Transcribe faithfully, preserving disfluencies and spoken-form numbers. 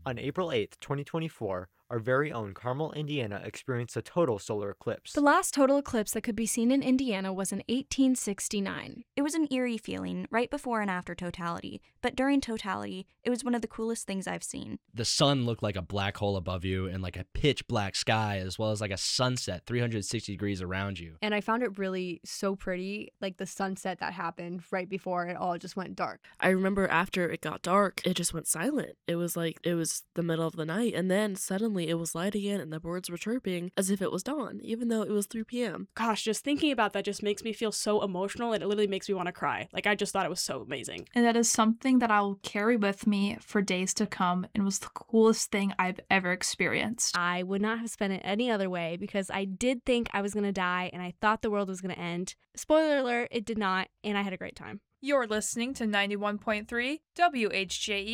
On April eighth, twenty twenty-four, our very own Carmel, Indiana experienced a total solar eclipse. The last total eclipse that could be seen in Indiana was in eighteen sixty-nine. It was an eerie feeling right before and after totality, but during totality, it was one of the coolest things I've seen. The sun looked like a black hole above you and like a pitch black sky, as well as like a sunset three hundred sixty degrees around you. And I found it really so pretty, like the sunset that happened right before it all just went dark. I remember after it got dark, it just went silent. It was like it was the middle of the night, and then suddenly it was light again and the birds were chirping as if it was dawn, even though it was three p.m. Gosh, just thinking about that just makes me feel so emotional, and it literally makes me want to cry. Like, I just thought it was so amazing. And that is something that I will carry with me for days to come, and was the coolest thing I've ever experienced. I would not have spent it any other way because I did think I was going to die and I thought the world was going to end. Spoiler alert, it did not, and I had a great time. You're listening to ninety-one point three W H J E